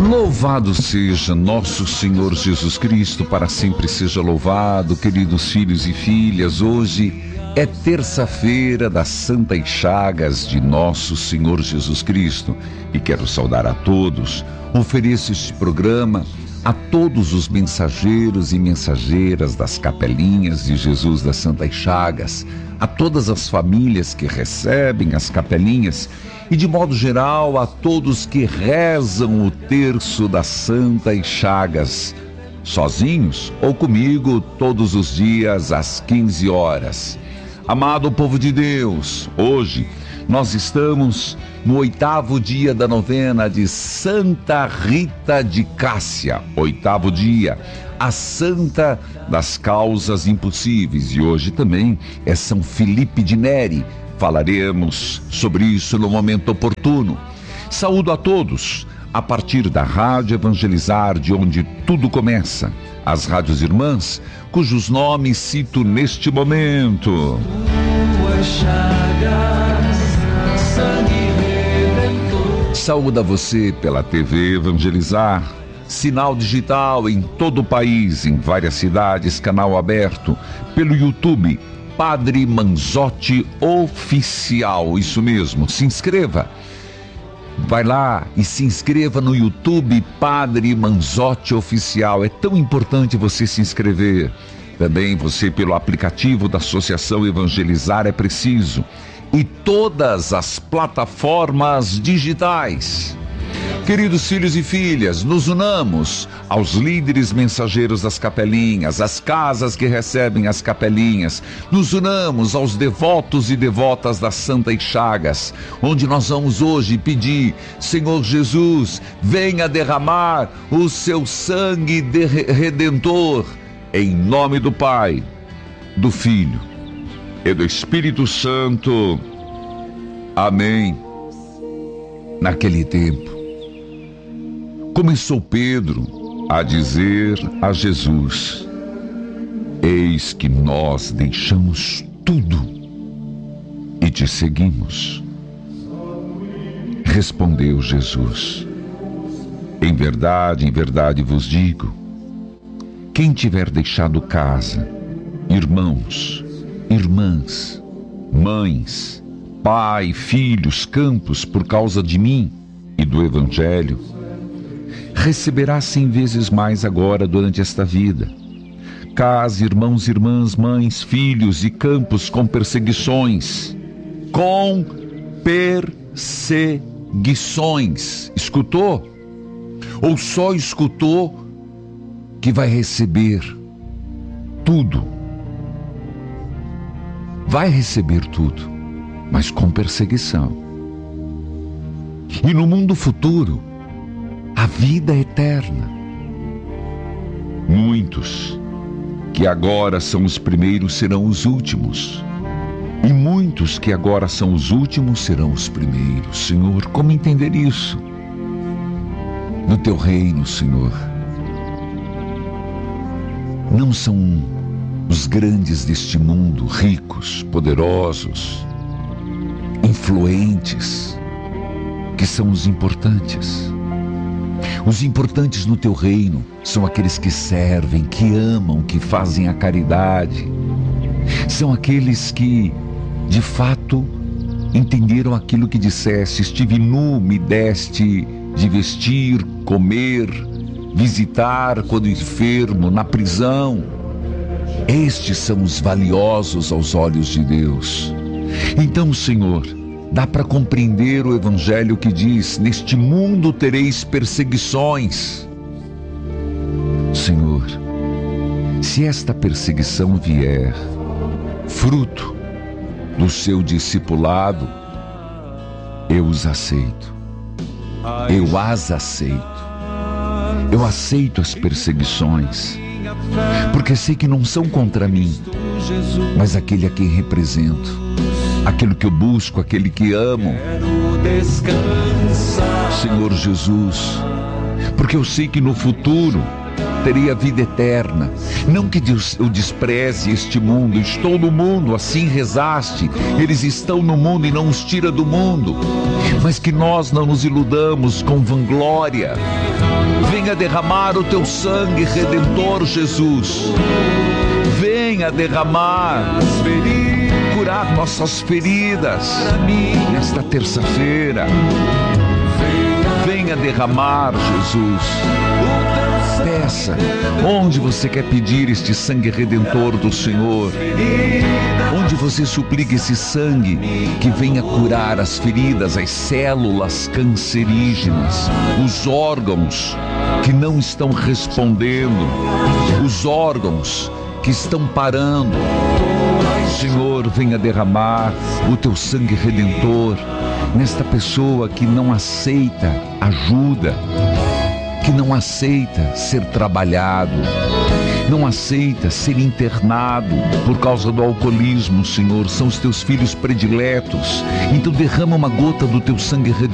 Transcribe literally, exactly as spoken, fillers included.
Louvado seja nosso Senhor Jesus Cristo, para sempre seja louvado, queridos filhos e filhas. Hoje é terça-feira das Santas Chagas de nosso Senhor Jesus Cristo e quero saudar a todos. Ofereço este programa a todos os mensageiros e mensageiras das capelinhas de Jesus das Santas Chagas, a todas as famílias que recebem as capelinhas e, de modo geral, a todos que rezam o terço das Santas Chagas, sozinhos ou comigo, todos os dias às quinze horas. Amado povo de Deus, hoje nós estamos no oitavo dia da novena de Santa Rita de Cássia, oitavo dia, a Santa das Causas Impossíveis, e hoje também é São Felipe de Neri. Falaremos sobre isso no momento oportuno. Saúdo a todos a partir da Rádio Evangelizar, de onde tudo começa, as rádios irmãs, cujos nomes cito neste momento. Saúdo a você pela T V Evangelizar, sinal digital em todo o país, em várias cidades, canal aberto, pelo YouTube, Padre Manzotti Oficial, isso mesmo, se inscreva. Vai lá e se inscreva no YouTube, Padre Manzotti Oficial. É tão importante você se inscrever. Também você pelo aplicativo da Associação Evangelizar é preciso. E todas as plataformas digitais. Queridos filhos e filhas, nos unamos aos líderes mensageiros das capelinhas, às casas que recebem as capelinhas. Nos unamos aos devotos e devotas das Santas Chagas, onde nós vamos hoje pedir: Senhor Jesus, venha derramar o seu sangue de redentor, em nome do Pai, do Filho e do Espírito Santo. Amém. Naquele tempo, começou Pedro a dizer a Jesus: eis que nós deixamos tudo e te seguimos. Respondeu Jesus: em verdade, em verdade vos digo, quem tiver deixado casa, irmãos, irmãs, mães, pai, filhos, campos, por causa de mim e do Evangelho, receberá cem vezes mais agora durante esta vida. Casa, irmãos, irmãs, mães, filhos e campos com perseguições. Com perseguições. Escutou? Ou só escutou que vai receber tudo? Vai receber tudo, mas com perseguição. E no mundo futuro, a vida eterna. Muitos que agora são os primeiros serão os últimos. E muitos que agora são os últimos serão os primeiros. Senhor, como entender isso? No teu reino, Senhor, não são os grandes deste mundo, ricos, poderosos, influentes, que são os importantes. Os importantes no teu reino são aqueles que servem, que amam, que fazem a caridade. São aqueles que, de fato, entenderam aquilo que disseste: estive nu, me deste de vestir, comer, visitar quando enfermo, na prisão. Estes são os valiosos aos olhos de Deus. Então, Senhor, dá para compreender o Evangelho que diz: neste mundo tereis perseguições. Senhor, se esta perseguição vier fruto do seu discipulado, eu os aceito. Eu as aceito. Eu aceito as perseguições, porque sei que não são contra mim, mas aquele a quem represento, aquele que eu busco, aquele que amo. Senhor Jesus, porque eu sei que no futuro terei a vida eterna. Não que eu despreze este mundo, estou no mundo, assim rezaste. Eles estão no mundo e não os tira do mundo. Mas que nós não nos iludamos com vanglória. Venha derramar o teu sangue redentor, Jesus. Venha derramar, curar nossas feridas nesta terça-feira. Venha derramar, Jesus. Peça onde você quer pedir este sangue redentor do Senhor. Onde você suplica esse sangue que venha curar as feridas, as células cancerígenas, os órgãos que não estão respondendo, os órgãos que estão parando. Senhor, venha derramar o teu sangue redentor nesta pessoa que não aceita ajuda, que não aceita ser trabalhado, não aceita ser internado por causa do alcoolismo, Senhor. São os teus filhos prediletos. Então derrama uma gota do teu sangue redentor